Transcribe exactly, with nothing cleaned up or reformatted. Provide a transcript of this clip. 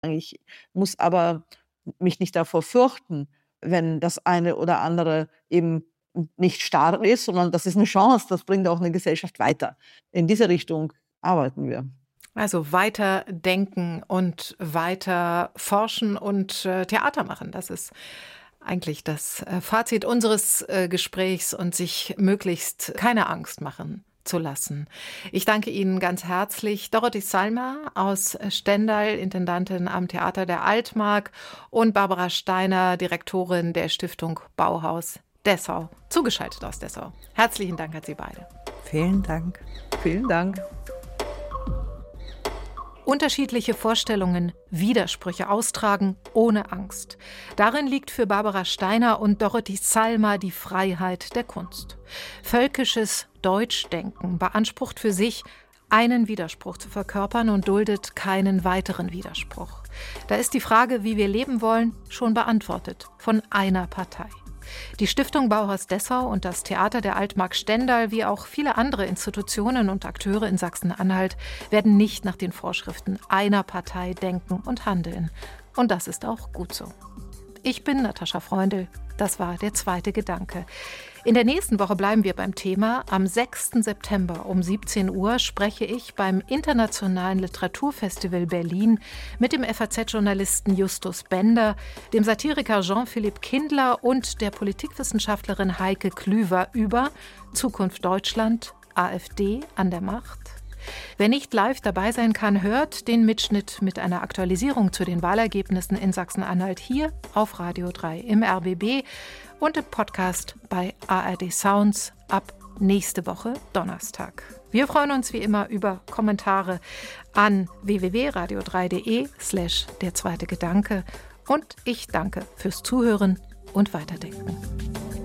Ich muss aber mich nicht davor fürchten, wenn das eine oder andere eben nicht starr ist, sondern das ist eine Chance, das bringt auch eine Gesellschaft weiter. In diese Richtung arbeiten wir. Also weiter denken und weiter forschen und äh, Theater machen. Das ist eigentlich das äh, Fazit unseres äh, Gesprächs und sich möglichst keine Angst machen zu lassen. Ich danke Ihnen ganz herzlich. Dorothee Salma aus Stendal, Intendantin am Theater der Altmark, und Barbara Steiner, Direktorin der Stiftung Bauhaus Dessau, zugeschaltet aus Dessau. Herzlichen Dank an Sie beide. Vielen Dank. Vielen Dank. Unterschiedliche Vorstellungen, Widersprüche austragen ohne Angst. Darin liegt für Barbara Steiner und Dorothee Salma die Freiheit der Kunst. Völkisches Deutschdenken beansprucht für sich, einen Widerspruch zu verkörpern und duldet keinen weiteren Widerspruch. Da ist die Frage, wie wir leben wollen, schon beantwortet von einer Partei. Die Stiftung Bauhaus Dessau und das Theater der Altmark Stendal, wie auch viele andere Institutionen und Akteure in Sachsen-Anhalt, werden nicht nach den Vorschriften einer Partei denken und handeln. Und das ist auch gut so. Ich bin Natascha Freundl. Das war der zweite Gedanke. In der nächsten Woche bleiben wir beim Thema. Am sechsten September um siebzehn Uhr spreche ich beim Internationalen Literaturfestival Berlin mit dem F A Z-Journalisten Justus Bender, dem Satiriker Jean-Philippe Kindler und der Politikwissenschaftlerin Heike Klüver über Zukunft Deutschland, AfD an der Macht. Wer nicht live dabei sein kann, hört den Mitschnitt mit einer Aktualisierung zu den Wahlergebnissen in Sachsen-Anhalt hier auf Radio drei im R B B und im Podcast bei A R D Sounds ab nächste Woche Donnerstag. Wir freuen uns wie immer über Kommentare an w w w punkt radio drei punkt de slash der zweite Gedanke und ich danke fürs Zuhören und Weiterdenken.